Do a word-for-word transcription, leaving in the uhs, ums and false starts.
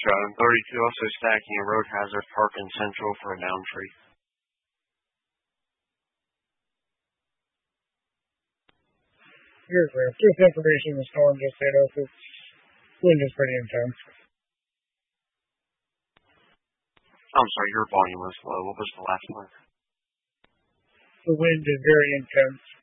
Driving thirty-two, also stacking a road hazard, parking central for a down tree. Here's where just information the storm just hit us. It's wind is pretty intense. I'm sorry, your volume was low. What was the last one? The wind is very intense.